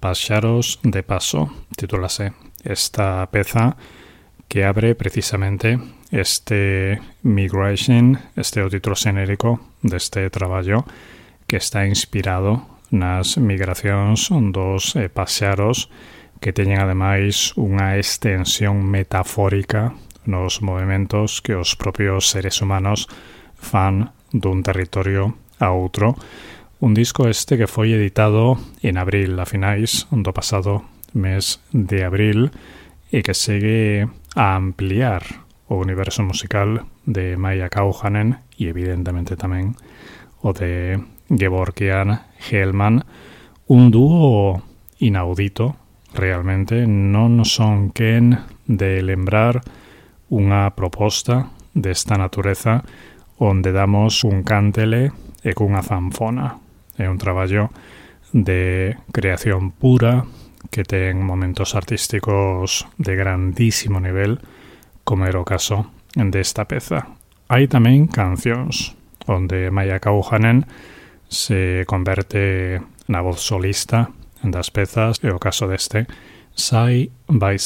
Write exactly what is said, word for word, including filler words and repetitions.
Paxaros de Paso, titúlase esta peza que abre precisamente este Migration, este é o título xenérico deste traballo que está inspirado nas migracións dos eh, paxaros que teñen ademais unha extensión metafórica nos movimentos que os propios seres humanos fan dun territorio a outro. Un disco este que foi editado en abril, a finais do pasado mes de abril, e que segue a ampliar o universo musical de Maija Kauhanen e evidentemente tamén o de Gevorkian Hellman, un dúo inaudito, realmente non son quen de lembrar unha proposta desta natureza onde damos un cántele e cunha zanfona. É un traballo de creación pura que ten momentos artísticos de grandísimo nivel, como era o caso desta peza. Hai tamén cancións onde Maija Kauhanen se converte na voz solista das pezas, e o caso deste Side by